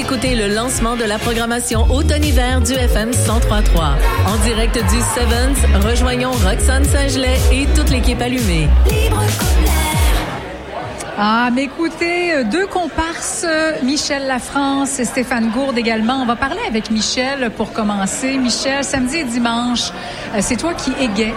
écoutez le lancement de la programmation automne-hiver du FM 103.3. En direct du Sevens, rejoignons Roxane Saint-Gelais et toute l'équipe allumée. Libre comme l'air. Ah, mais écoutez, deux comparses, Michel Lafrance et Stéphane Gourde également. On va parler avec Michel pour commencer. Michel, samedi et dimanche, c'est toi qui égais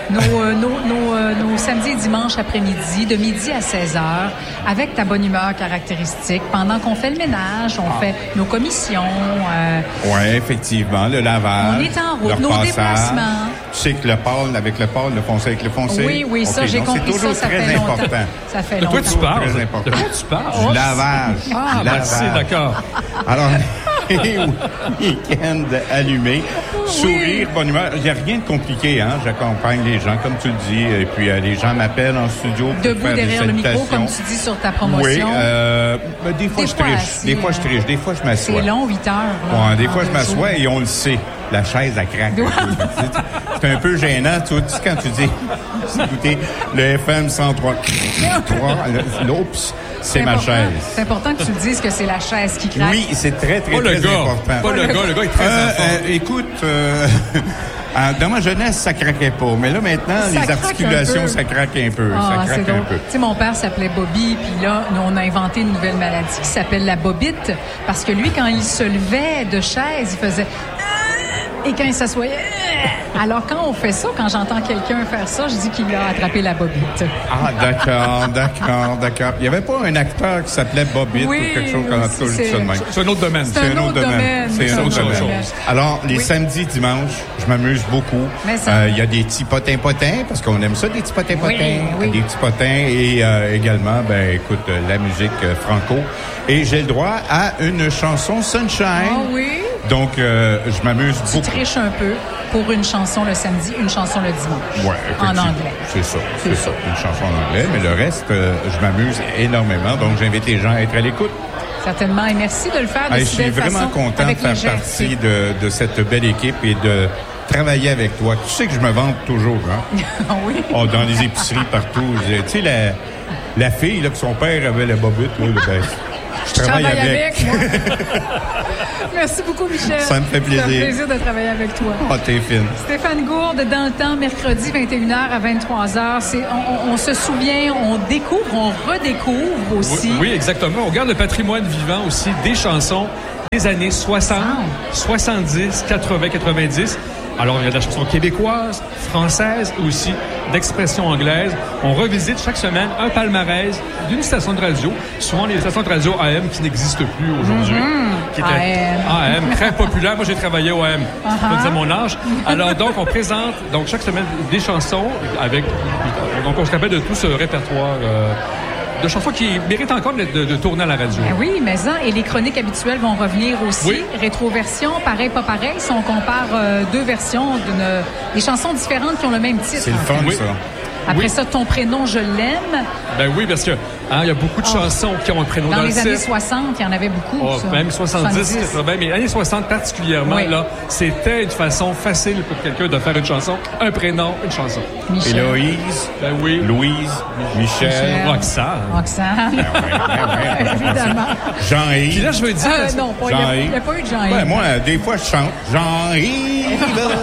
nos samedis et dimanches après-midi, de midi à 16h, avec ta bonne humeur caractéristique. Pendant qu'on fait le ménage, on fait nos commissions. Oui, effectivement, le lavage. On est en route, nos déplacements. Tu sais que le pôle avec le pôle, le foncé avec le foncé. Oui, okay, ça, j'ai compris ça. Ça fait très longtemps. important. Ça fait longtemps. De quoi tu parles? Très important. De quoi tu parles? Du lavage. Ah, merci, d'accord. Alors, week-end allumé. Sourire, bonne humeur. Il n'y a rien de compliqué, hein. J'accompagne les gens, comme tu le dis. Et puis, les gens m'appellent en studio pour debout faire derrière des le micro, salutations. comme tu dis sur ta promotion. Oui, des fois, je triche. Des fois, je triche. Des fois, je m'assois. C'est long, 8 heures. Ouais, des fois, je m'assois et on le sait. La chaise, elle craque. C'est un peu gênant, tu sais, quand tu dis, écoutez, le FM 103, l'oups, c'est ma chaise. C'est important que tu dises que c'est la chaise qui craque. Oui, c'est très, très, très important. Pas le gars est très important. Écoute, dans ma jeunesse, ça craquait pas. Mais là, maintenant, les articulations, ça craque un peu. Ah, ça craque un peu. Tu sais, mon père s'appelait Bobby, puis là, nous, on a inventé une nouvelle maladie qui s'appelle la bobite. Parce que lui, quand il se levait de chaise, il faisait... Et quand il s'assoyait... Alors, quand on fait ça, quand j'entends quelqu'un faire ça, je dis qu'il a attrapé la bobite. Ah, d'accord. Il n'y avait pas un acteur qui s'appelait Bobite ou quelque chose comme ça, je dis ça de même. C'est un autre domaine. C'est un autre domaine. Alors, les samedis, dimanches, je m'amuse beaucoup. Il y a des petits potins, parce qu'on aime ça, des petits potins. Oui. Des petits potins et également, écoute, la musique franco. Et j'ai le droit à une chanson Sunshine. Ah oui? Donc, je m'amuse beaucoup. Tu triches un peu pour une chanson le samedi, une chanson le dimanche. Ouais, en anglais. C'est ça. Une chanson en anglais, mais le reste, je m'amuse énormément. Donc, j'invite les gens à être à l'écoute. Certainement. Et merci de le faire de Je si suis belle façon. vraiment content de faire partie de cette belle équipe et de travailler avec toi. Tu sais que je me vante toujours, hein? Oui. Oh, dans les épiceries partout. Tu sais, la fille, là, que son père avait la bobite, là, je travaille avec. Moi. Merci beaucoup, Michel. Ça me fait plaisir. C'est un plaisir de travailler avec toi. Ah, t'es fine. Stéphane Gourde, dans le temps, mercredi, 21h à 23h. On se souvient, on découvre, on redécouvre aussi. Oui, exactement. On regarde le patrimoine vivant aussi des chansons des années 60, 70, 80, 90. Alors, il y a de la chanson québécoise, française aussi, d'expression anglaise. On revisite chaque semaine un palmarès d'une station de radio, souvent les stations de radio AM qui n'existent plus aujourd'hui. Qui étaient AM, très populaire. Moi, j'ai travaillé au AM. Je peux dire mon âge. Alors, donc, on présente chaque semaine des chansons avec... Donc, on se rappelle de tout ce répertoire... de chansons qui méritent encore de tourner à la radio. Oui, mais ça, et les chroniques habituelles vont revenir aussi. Oui. Rétroversion, pareil, pas pareil. Si on compare deux versions des chansons différentes qui ont le même titre. C'est le fun, ça. Après ça, ton prénom, je l'aime. Ben oui, parce que il y a beaucoup de chansons qui ont un prénom dans le titre. Dans les années 60, il y en avait beaucoup. Même 70, 80, mais les années 60 particulièrement, là, c'était une façon facile pour quelqu'un de faire une chanson. Un prénom, une chanson. Michel. Héloïse. Ben oui. Louise. Michel. Roxane. Évidemment. Jean-Yves. Puis là, je veux dire... non, il n'y a pas eu de Jean-Yves. Ouais, moi, des fois, je chante Jean-Yves.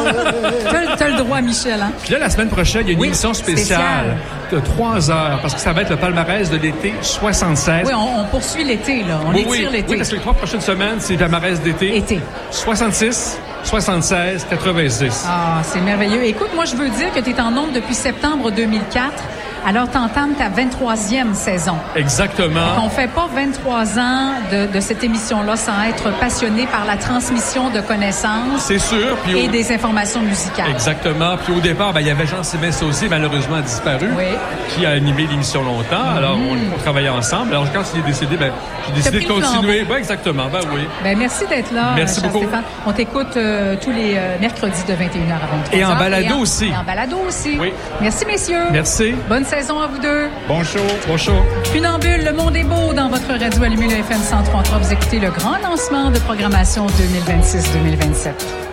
T'as le droit, Michel. Hein? Puis là, la semaine prochaine, il y a une émission spéciale de 3 heures, parce que ça va être le palmarès de l'été 76. Oui, on poursuit l'été, là. On étire l'été. Oui, parce que les 3 prochaines semaines, c'est le palmarès d'été. Été. 66, 76, 86. Ah, c'est merveilleux. Écoute, moi, je veux dire que tu es en ondes depuis septembre 2004. Alors, t'entames ta 23e saison. Exactement. On fait pas 23 ans de cette émission-là sans être passionné par la transmission de connaissances. C'est sûr. Puis et des informations musicales. Exactement. Puis au départ, il y avait Jean-Sébastien Saucier, malheureusement disparu, qui a animé l'émission longtemps. Alors, on travaillait ensemble. Alors, quand il est décédé, j'ai décidé de continuer. Oui, exactement. Oui. Merci d'être là. Merci beaucoup. Stéphane. On t'écoute tous les mercredis de 21h à 23h. Et en balado aussi. Et en balado aussi. Oui. Merci, messieurs. Merci. Bonne saison à vous deux. Bon show. Funambule, le monde est beau dans votre radio allumée, le FM 103.3. Vous écoutez le grand lancement de programmation 2026-2027.